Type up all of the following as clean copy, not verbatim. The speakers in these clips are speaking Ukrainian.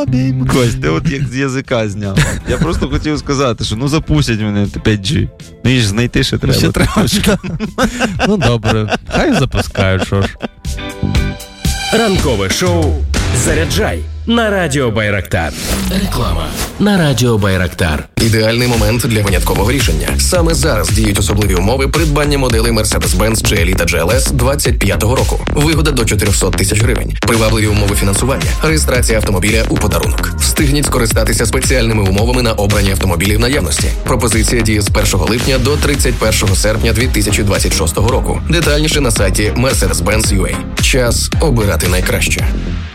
обійму. Кость, ти от як з язика зняв. Я просто хотів сказати, що запустять мене 5G. Мені ж знайти ще треба. Ще треба. Ну добре, хай запускають, що ж. Ранкове шоу «Заряджай» на Радіо Байрактар. Реклама на Радіо Байрактар. Ідеальний момент для виняткового рішення. Саме зараз діють особливі умови придбання моделей Mercedes-Benz GLE та GLS 25-го року. Вигода до 400 тисяч гривень. Привабливі умови фінансування. Реєстрація автомобіля у подарунок. Встигніть скористатися спеціальними умовами на обрані автомобілі в наявності. Пропозиція діє з 1 липня до 31 серпня 2026 року. Детальніше на сайті Mercedes-Benz.ua. Час обирати найкраще.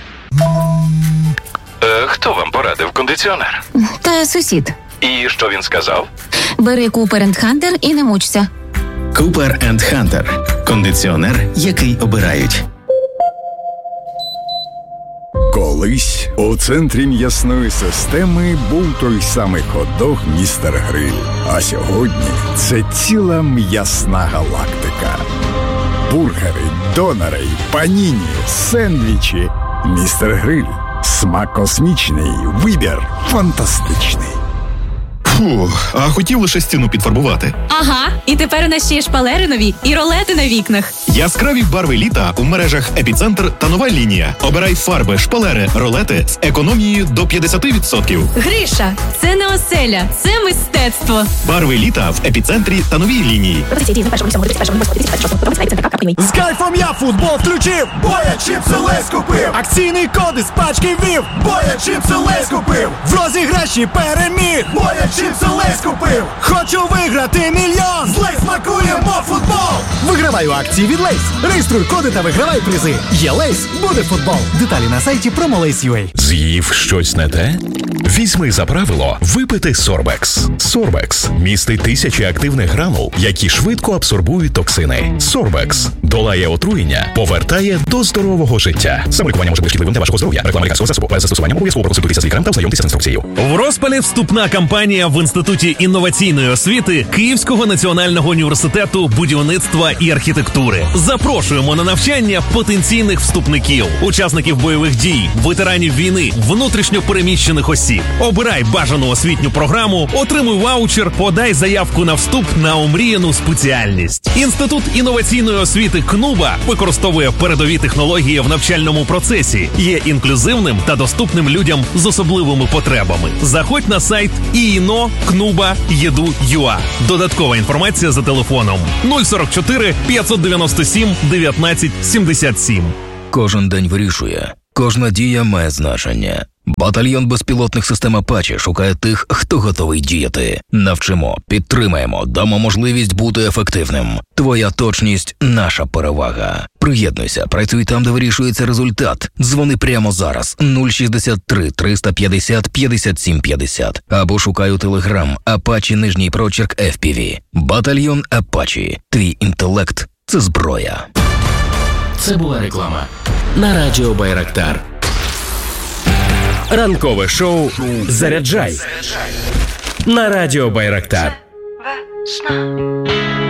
Хто вам порадив кондиціонер? Та сусід. І що він сказав? Бери Cooper & Hunter і не мучся. Cooper & Hunter. Кондиціонер, який обирають. Колись у центрі м'ясної системи був той самий хот-дог «Містер Гриль». А сьогодні це ціла м'ясна галактика. Бургери, донори, паніні, сендвічі. «Містер Гриль». Смак космічний, вибір фантастичний. Фу, а хотів лише стіну підфарбувати. Ага, і тепер у нас ще є шпалери нові і ролети на вікнах. Яскраві барви літа у мережах «Епіцентр» та «Нова лінія». Обирай фарби, шпалери, ролети з економією до 50%. Гриша, це не оселя, це мистецтво. Барви літа в «Епіцентрі» та «Новій лінії». З кайфом я футбол включив, бо я чіпси Лейс купив. Акційний код із пачки ввів, бо я чіпси Лейс купив. В розіграші переміг, бо я чіпси Лейс купив. Хочу виграти мільйон, з Лейс смакуємо футбол. Виграваю акції від Лейс. Реєструй коди та вигравай призи. Є Лейс, буде футбол. Деталі на сайті promolace.ua. З'їв щось не те? Візьми за правило випити Сорбекс. Сорбекс містить тисячі активних гранул, які швидко абсорбують токсини. Сорбекс долає отруєння, повертає до здорового життя. Самолікування може бути шкідливим для вашого здоров'я. Реклама лікарського засобу. Перед застосуванням обов'язково проконсультуйтеся з лікарем та ознайомтеся з інструкцією. В розпалі вступна кампанія в Інституті інноваційної освіти Київського національного університету будівництва і архітектури. Запрошуємо на навчання потенційних вступників, учасників бойових дій, ветеранів війни, внутрішньо переміщених осіб. Обирай бажану освітню програму, отримуй ваучер, подай заявку на вступ на омріяну спеціальність. Інститут інноваційної освіти КНУБА використовує передові технології в навчальному процесі, є інклюзивним та доступним людям з особливими потребами. Заходь на сайт iino.knuba.edu.ua. Додаткова інформація за телефоном 044 597 19 77. Кожен день вирішує. Кожна дія має значення. Батальйон безпілотних систем «Апачі» шукає тих, хто готовий діяти. Навчимо, підтримаємо, дамо можливість бути ефективним. Твоя точність – наша перевага. Приєднуйся, працюй там, де вирішується результат. Дзвони прямо зараз 063 350 57 50 або шукай у Телеграм «Апачі» _FPV. Батальйон «Апачі». Твій інтелект – це зброя. Це була реклама на Радіо Байрактар. Ранкове шоу «Заряджай» на Радіо Байрактар. Весна.